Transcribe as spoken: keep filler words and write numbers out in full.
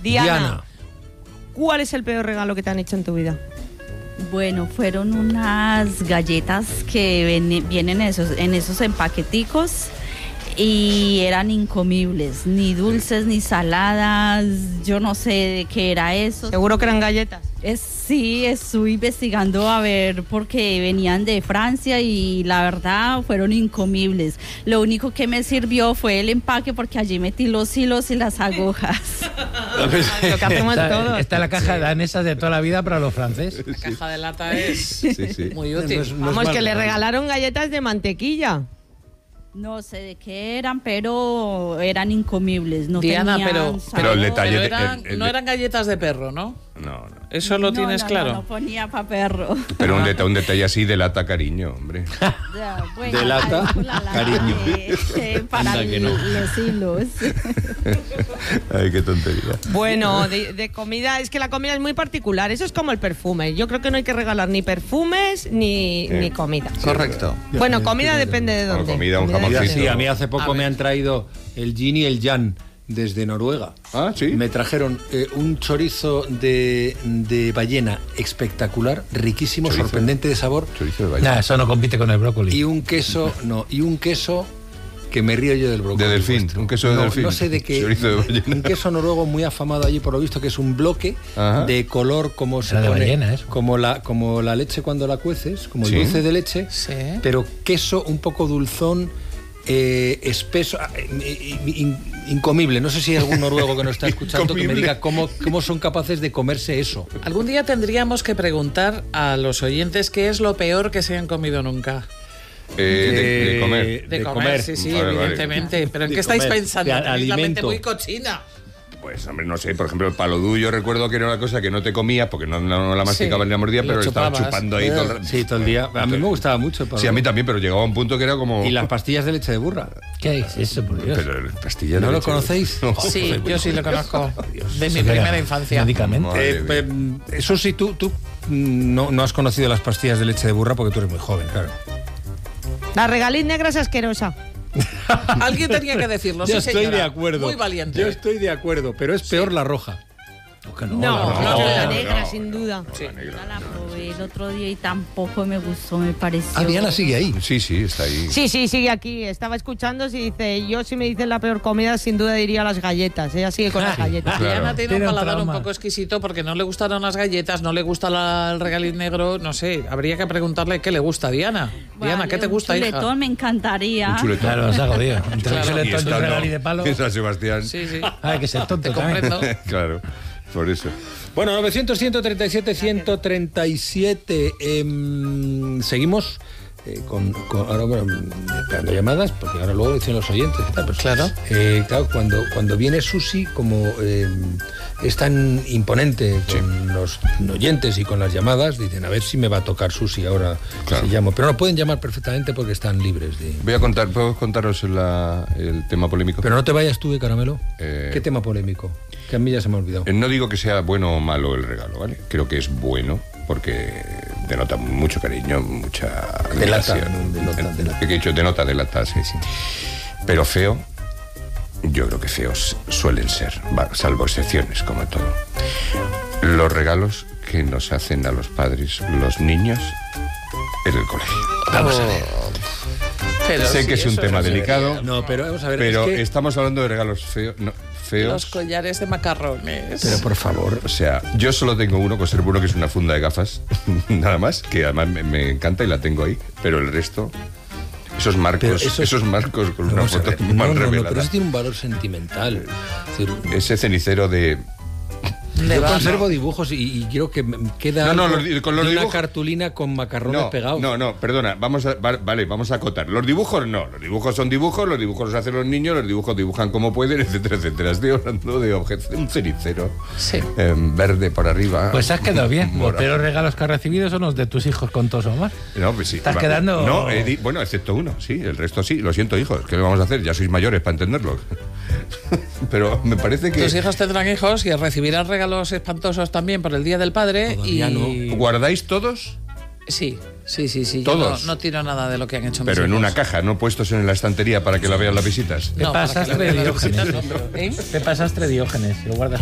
Diana, Diana, ¿cuál es el peor regalo que te han hecho en tu vida? Bueno, fueron unas galletas que ven- vienen esos, en esos empaqueticos y eran incomibles, ni dulces ni saladas, yo no sé de qué era eso. Seguro que eran galletas. Es, sí, estuve investigando a ver porque venían de Francia y la verdad fueron incomibles. Lo único que me sirvió fue el empaque porque allí metí los hilos y las agujas. Lo que hacemos Está, todos. está la caja danesa de toda la vida para los franceses. La caja de lata es Sí, sí. muy útil. No es- no es Vamos, mal que le regalo. regalaron galletas de mantequilla. No sé de qué eran, pero eran incomibles. No Diana, tenían pero, sabor. Pero el detalle pero de- eran- el- el no de- eran galletas de perro, ¿no? No, no. Eso lo No, tienes no, claro. No, no ponía pa' perro. Pero un, deta- un detalle así delata cariño, hombre. Ya, bueno, Delata algo la lata cariño. de- eh, para Anda que el- no. los hilos. Ay, qué tontería. Bueno, de, de comida, es que la comida es muy particular. Eso es como el perfume. Yo creo que no hay que regalar ni perfumes ni, Sí. ni comida. Correcto. Bueno, comida depende de Bueno, dónde. comida, un de- jamoncito. Sí, a mí hace A poco ver. me han traído el Gin y el Jan desde Noruega. Ah, sí. Me trajeron eh, un chorizo de, de ballena espectacular, riquísimo, Chorizo. sorprendente de sabor. Chorizo de ballena. eso no compite con el brócoli. Y un queso, no, y un queso que me río yo del brócoli. De delfín, vuestro. un queso de no, delfín. No sé de qué. Chorizo de ballena. Un queso noruego muy afamado allí por lo visto, que es un bloque Ajá. de color como se Era de pone, ballena, eso. como la como la leche cuando la cueces, como Sí. el dulce de leche, Sí. pero queso un poco dulzón, eh, espeso, ah, eh, in- incomible. No sé si hay algún noruego que nos está escuchando que me Incomible. diga cómo, cómo son capaces de comerse eso. Algún día tendríamos que preguntar a los oyentes qué es lo peor que se han comido nunca. Eh, de, de comer. De, De comer, comer. sí, sí, Vale, vale. evidentemente. ¿Pero en De qué estáis comer, pensando? de Tenéis la mente alimento. muy cochina. Pues, hombre, no sé, por ejemplo, el palodú, yo recuerdo que era una cosa que no te comías porque no, no, no la masticabas Sí, ni la mordías, lo pero estaba chupabas. chupando ahí todo el rato. Sí, todo el día. A mí me gustaba mucho. Sí, a mí también, pero llegaba a un punto que era como... Y las pastillas de leche de burra. ¿Qué es eso, por Dios? Pero las pastillas ¿No de lo leche- conocéis? No. Sí, yo sí lo conozco. De mi Eso primera era infancia. Medicamento. Madre Eh, mía. eh, eso sí, tú, tú mm, no, no has conocido las pastillas de leche de burra porque tú eres muy joven, claro. La regaliz negra es asquerosa. Alguien tenía que decirlo, Yo sí, estoy señora. de acuerdo. Muy valiente. Yo estoy de acuerdo, pero es peor la roja. No, no, la no, negra, no, sin no. duda. Sí. Yo la probé el otro día y tampoco me gustó, me pareció. Ah, Diana sigue ahí. Sí, sí, está ahí. Sí, sí, sigue aquí. Estaba escuchando y dice, yo si me dicen la peor comida, sin duda diría las galletas. Ella sigue con las galletas. Claro. Diana tiene Tiene un un paladar un trauma. poco exquisito porque no le gustaron las galletas, no le gusta la- el regaliz negro, no sé, habría que preguntarle qué le gusta a Diana. Diana, Vale, ¿qué te gusta, un hija? chuletón me encantaría. Un chuletón. Claro, os hago, tío. Entre Claro. el chuletón y esta un no. regalí de palo. Y San Sebastián. Sí, sí. Hay que ser tonto Te también. comprendo. Claro, por eso. Bueno, novecientos, ciento treinta y siete, ciento treinta y siete. em, seguimos eh, con, con- ahora, bueno, esperando llamadas, porque ahora luego dicen los oyentes. y tal, pues, Claro. eh, claro, cuando, cuando viene Susi, como em, es tan imponente con los oyentes y con las llamadas, dicen, a ver si me va a tocar Susi ahora Claro. si llamo. Pero no pueden llamar perfectamente porque están libres de... Voy a contar, ¿puedo contaros la- el tema polémico? Pero no te vayas tú de caramelo. Eh, ¿Qué tema polémico? Que a mí ya se me ha olvidado. Eh, No digo que sea bueno o malo el regalo, ¿vale? Creo que es bueno porque denota mucho cariño, mucha Delata, admiración. denota, Eh, delata. ¿Qué he dicho? Denota, delata, sí, sí. Pero feo, yo creo que feos suelen ser, va, salvo excepciones, como todo. Los regalos que nos hacen a los padres los niños en el colegio. Vamos a ver. Pero Sé sí, que es un eso tema no se delicado, debería. No, pero vamos a ver. pero es que- estamos hablando de regalos feo- no, feos. Los collares de macarrones. Pero por favor. O sea, yo solo tengo uno, conservo uno que es una funda de gafas, nada más, que además me, me encanta y la tengo ahí, pero el resto, esos marcos, Pero eso- esos marcos con una Vamos a foto ver, mal no, no, no, revelada. pero eso tiene un valor sentimental. Es decir, Ese cenicero de... De yo barro. conservo dibujos y, y quiero que me- queda No, no, algo los di- con los de una dibujos- cartulina con macarrones No, pegados. no, no, perdona, vamos a, va- vale, vamos a acotar. Los dibujos no, los dibujos son dibujos, los dibujos los hacen los niños, los dibujos dibujan como pueden, etcétera, etcétera. Estoy hablando de objetos, un cenicero Sí. em, verde por arriba. Pues has quedado bien. Los morado. peores regalos que has recibido son los de tus hijos con tos o más. No, pues sí. Estás Va- quedando- No, he di- bueno, excepto uno, sí, el resto sí. Lo siento, hijos, ¿qué le vamos a hacer? Ya sois mayores para entenderlo. Pero me parece que Tus hijos tendrán hijos y recibirán regalos espantosos también por el Día del Padre. Todavía y guardáis todos, Sí, sí, sí, sí. Yo ¿Todos? no, no tiro nada de lo que han hecho mis pero en hijos. una caja, no puestos en la estantería para que la vean las visitas. Te No, para pasas que lo de vean las Diógenes. visitas, no, pero- ¿eh? Te pasas tres Diógenes y lo guardas